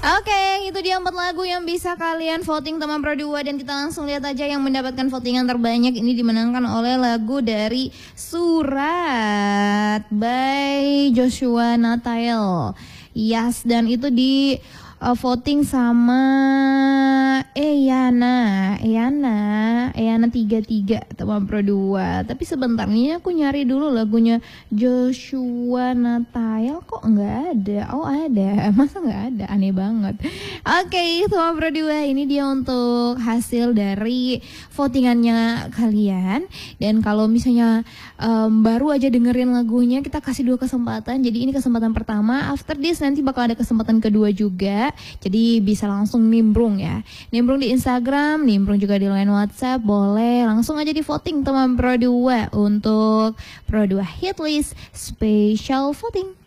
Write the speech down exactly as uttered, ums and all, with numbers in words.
Oke, itu dia empat lagu yang bisa kalian voting teman Pro dua. Dan kita langsung lihat aja yang mendapatkan votingan terbanyak. Ini dimenangkan oleh lagu dari Surat by Joshua Natael. Yes, dan itu di uh, voting sama Eyana Eyana Eyana tiga tiga teman Pro dua. Tapi sebentar nih aku nyari dulu lagunya Joshua Natael, kok nggak ada. Oh ada, masa nggak ada, aneh banget. Oke teman Pro dua, ini dia untuk hasil dari votingannya kalian. Dan kalau misalnya um, baru aja dengerin lagunya, kita kasih dua kesempatan. Jadi ini kesempatan pertama, after this nanti bakal ada kesempatan kedua juga. Jadi bisa langsung nimbrung ya, nimbrung di Instagram, nimbrung juga di line WhatsApp. Boleh langsung aja di voting teman Pro dua untuk Pro dua Hitlist Special Voting.